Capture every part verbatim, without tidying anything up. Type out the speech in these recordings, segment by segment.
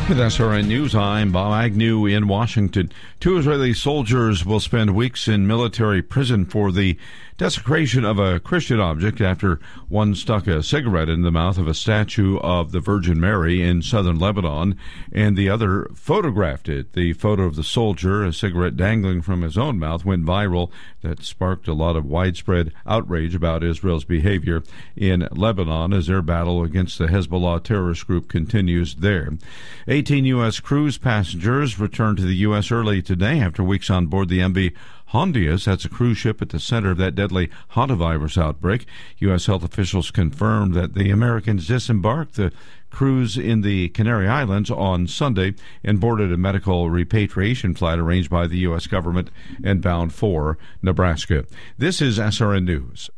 With S R N News, I'm Bob Agnew in Washington. Two Israeli soldiers will spend weeks in military prison for the desecration of a Christian object after one stuck a cigarette in the mouth of a statue of the Virgin Mary in southern Lebanon, and the other photographed it. The photo of the soldier, a cigarette dangling from his own mouth, went viral. That sparked a lot of widespread outrage about Israel's behavior in Lebanon as their battle against the Hezbollah terrorist group continues there. eighteen U S cruise passengers returned to the U S early today after weeks on board the M V Hondius. That's a cruise ship at the center of that deadly hantavirus outbreak. U S health officials confirmed that the Americans disembarked the cruise in the Canary Islands on Sunday and boarded a medical repatriation flight arranged by the U S government and bound for Nebraska. This is S R N News.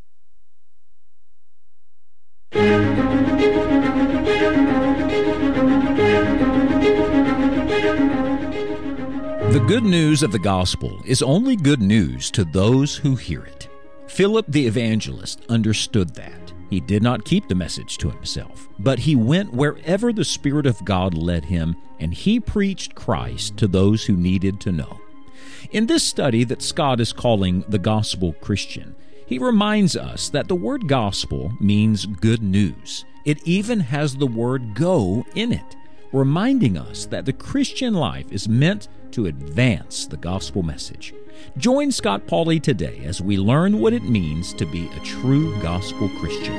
The good news of the gospel is only good news to those who hear it. Philip the evangelist understood that. He did not keep the message to himself, but he went wherever the Spirit of God led him, and he preached Christ to those who needed to know. In this study that Scott is calling the Gospel Christian, he reminds us that the word gospel means good news. It even has the word go in it, reminding us that the Christian life is meant to advance the gospel message. Join Scott Pauley today as we learn what it means to be a true gospel Christian.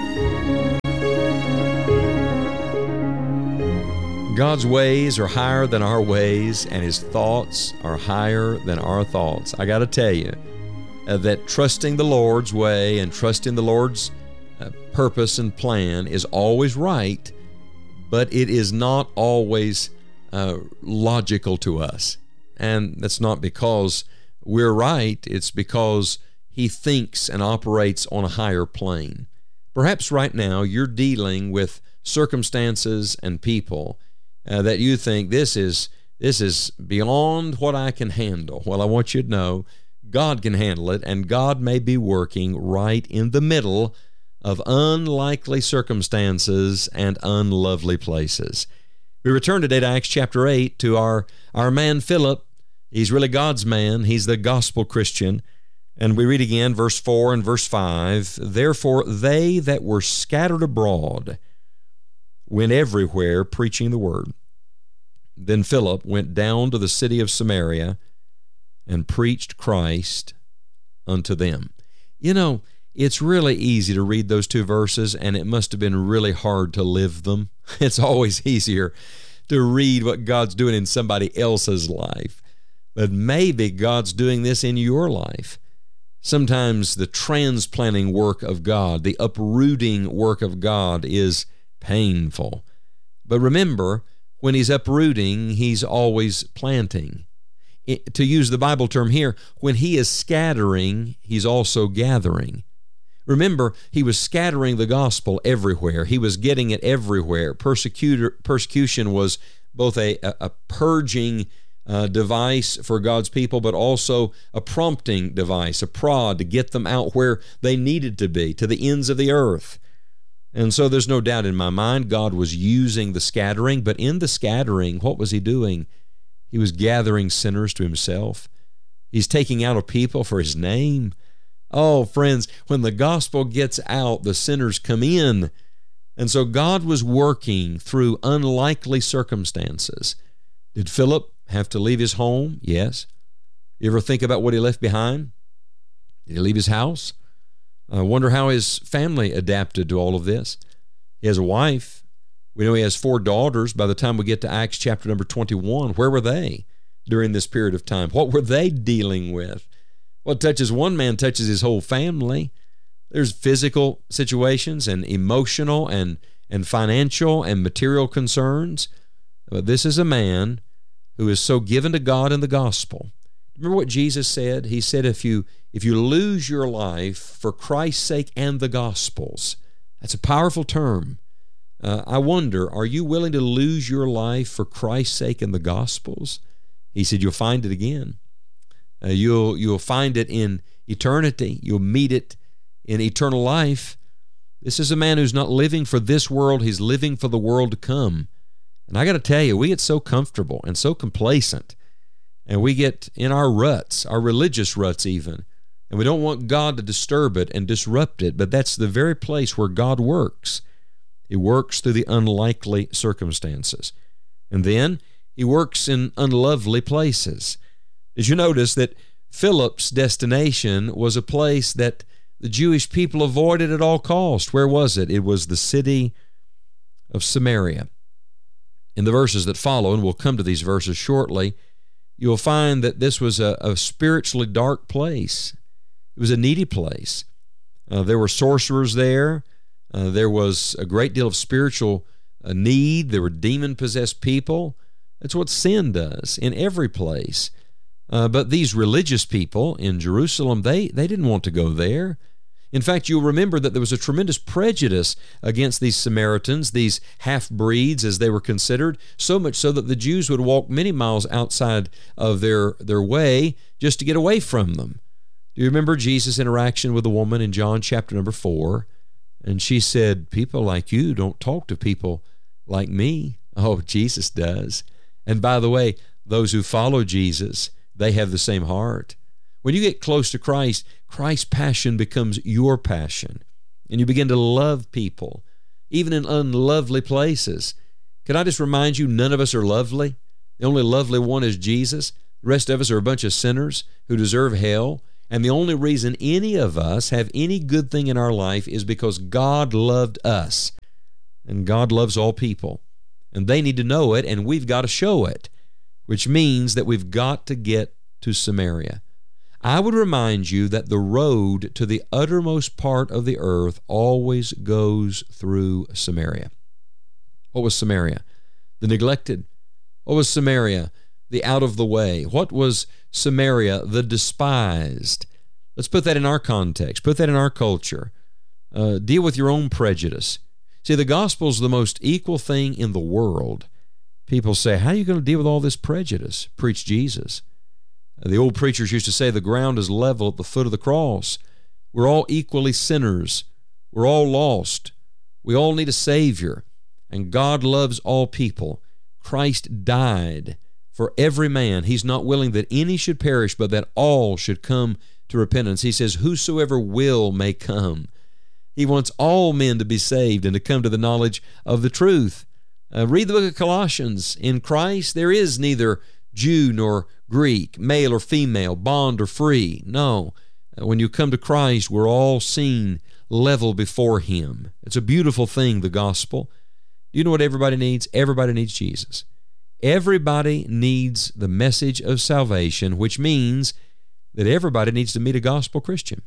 God's ways are higher than our ways, and His thoughts are higher than our thoughts. I got to tell you uh, that trusting the Lord's way and trusting the Lord's uh, purpose and plan is always right, but it is not always uh, logical to us. And that's not because we're right, it's because He thinks and operates on a higher plane. Perhaps right now you're dealing with circumstances and people uh, that you think this is this is beyond what I can handle. Well, I want you to know God can handle it, and God may be working right in the middle of unlikely circumstances and unlovely places. We return today to Acts chapter eight to our, our man Philip. He's really God's man. He's the gospel Christian. And we read again verse four and verse five. Therefore they that were scattered abroad went everywhere preaching the word. Then Philip went down to the city of Samaria and preached Christ unto them. You know, it's really easy to read those two verses, and it must have been really hard to live them. It's always easier to read what God's doing in somebody else's life. But maybe God's doing this in your life. Sometimes the transplanting work of God, the uprooting work of God is painful. But remember, when He's uprooting, He's always planting. It, to use the Bible term here, when He is scattering, He's also gathering. Remember, He was scattering the gospel everywhere. He was getting it everywhere. Persecutor, persecution was both a, a, a purging uh, device for God's people, but also a prompting device, a prod to get them out where they needed to be, to the ends of the earth. And so there's no doubt in my mind God was using the scattering, but in the scattering, what was He doing? He was gathering sinners to Himself. He's taking out a people for His name. Oh, friends, when the gospel gets out, the sinners come in. And so God was working through unlikely circumstances. Did Philip have to leave his home? Yes. You ever think about what he left behind? Did he leave his house? I wonder how his family adapted to all of this. He has a wife. We know he has four daughters. By the time we get to Acts chapter number twenty-one, where were they during this period of time? What were they dealing with? What touches one man touches his whole family. There's physical situations and emotional and, and financial and material concerns. But this is a man who is so given to God and the gospel. Remember what Jesus said? He said, if you if you lose your life for Christ's sake and the gospel's, that's a powerful term. Uh, I wonder, are you willing to lose your life for Christ's sake and the gospel's? He said, you'll find it again. Uh, you'll you'll find it in eternity. You'll meet it in eternal life. This is a man who's not living for this world. He's living for the world to come. And I got to tell you, we get so comfortable and so complacent, and we get in our ruts, our religious ruts even, and we don't want God to disturb it and disrupt it, but that's the very place where God works. He works through the unlikely circumstances. And then he works in unlovely places. Did you notice that Philip's destination was a place that the Jewish people avoided at all cost? Where was it? It was the city of Samaria. In the verses that follow, and we'll come to these verses shortly, you'll find that this was a, a spiritually dark place. It was a needy place. Uh, there were sorcerers there. Uh, there was a great deal of spiritual uh, need. There were demon-possessed people. That's what sin does in every place. Uh, but these religious people in Jerusalem, they, they didn't want to go there. In fact, you'll remember that there was a tremendous prejudice against these Samaritans, these half-breeds as they were considered, so much so that the Jews would walk many miles outside of their, their way just to get away from them. Do you remember Jesus' interaction with a woman in John chapter number four? And she said, people like you don't talk to people like me. Oh, Jesus does. And by the way, those who follow Jesus, they have the same heart. When you get close to Christ, Christ's passion becomes your passion. And you begin to love people, even in unlovely places. Can I just remind you, none of us are lovely. The only lovely one is Jesus. The rest of us are a bunch of sinners who deserve hell. And the only reason any of us have any good thing in our life is because God loved us. And God loves all people. And they need to know it, and we've got to show it, which means that we've got to get to Samaria. I would remind you that the road to the uttermost part of the earth always goes through Samaria. What was Samaria? The neglected. What was Samaria? The out of the way. What was Samaria? The despised. Let's put that in our context. Put that in our culture. Uh, deal with your own prejudice. See, the gospel is the most equal thing in the world. People say, how are you going to deal with all this prejudice? Preach Jesus. The old preachers used to say the ground is level at the foot of the cross. We're all equally sinners. We're all lost. We all need a Savior. And God loves all people. Christ died for every man. He's not willing that any should perish, but that all should come to repentance. He says, whosoever will may come. He wants all men to be saved and to come to the knowledge of the truth. Uh, read the book of Colossians. In Christ there is neither Jew nor Greek, male or female, bond or free. No. Uh, when you come to Christ, we're all seen level before Him. It's a beautiful thing, the gospel. You know what everybody needs? Everybody needs Jesus. Everybody needs the message of salvation, which means that everybody needs to meet a gospel Christian.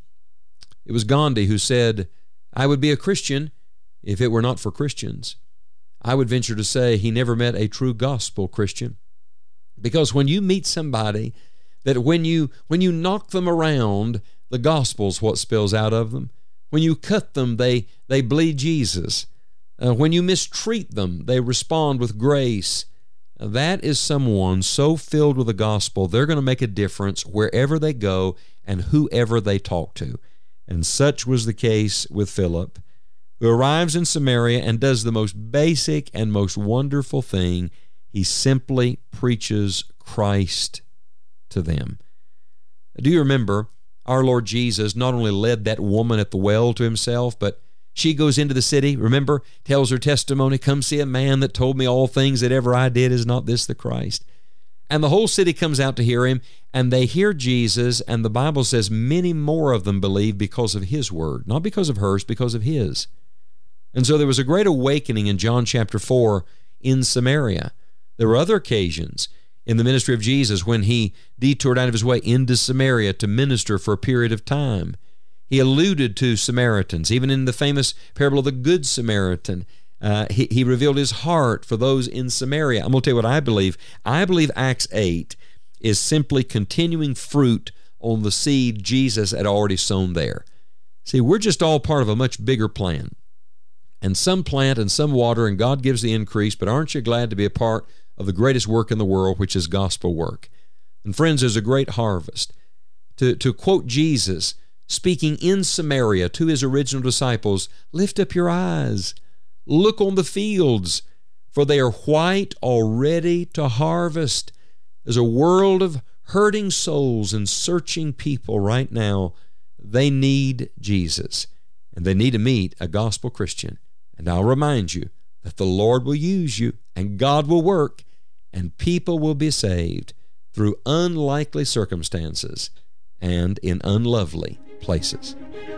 It was Gandhi who said, I would be a Christian if it were not for Christians. I would venture to say he never met a true gospel Christian. Because when you meet somebody that when you when you knock them around, the gospel's what spills out of them. When you cut them, they, they bleed Jesus. Uh, when you mistreat them, they respond with grace. Uh, that is someone so filled with the gospel, they're going to make a difference wherever they go and whoever they talk to. And such was the case with Philip, who arrives in Samaria and does the most basic and most wonderful thing. He simply preaches Christ to them. Do you remember our Lord Jesus not only led that woman at the well to Himself, but she goes into the city, remember, tells her testimony, come see a man that told me all things that ever I did. Is not this the Christ? And the whole city comes out to hear Him, and they hear Jesus, and the Bible says many more of them believe because of His word, not because of hers, because of His. And so there was a great awakening in John chapter four in Samaria. There were other occasions in the ministry of Jesus when He detoured out of His way into Samaria to minister for a period of time. He alluded to Samaritans, even in the famous parable of the Good Samaritan. Uh, he, he revealed His heart for those in Samaria. I'm going to tell you what I believe. I believe Acts eight is simply continuing fruit on the seed Jesus had already sown there. See, we're just all part of a much bigger plan. And some plant and some water, and God gives the increase, but aren't you glad to be a part of the greatest work in the world, which is gospel work? And friends, there's a great harvest. To, to quote Jesus, speaking in Samaria to His original disciples, lift up your eyes. Look on the fields. for they are white already to harvest. There's a world of hurting souls and searching people right now. They need Jesus, and they need to meet a gospel Christian. And I'll remind you that the Lord will use you, and God will work, and people will be saved through unlikely circumstances and in unlovely places.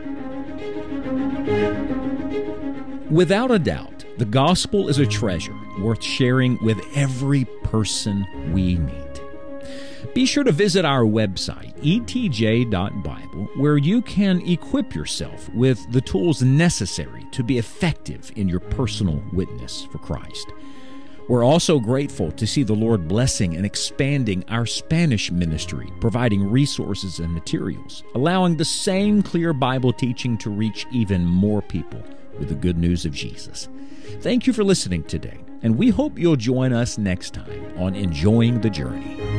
Without a doubt, the gospel is a treasure worth sharing with every person we meet. Be sure to visit our website, e t j dot bible, where you can equip yourself with the tools necessary to be effective in your personal witness for Christ. We're also grateful to see the Lord blessing and expanding our Spanish ministry, providing resources and materials, allowing the same clear Bible teaching to reach even more people with the good news of Jesus. Thank you for listening today, and we hope you'll join us next time on Enjoying the Journey.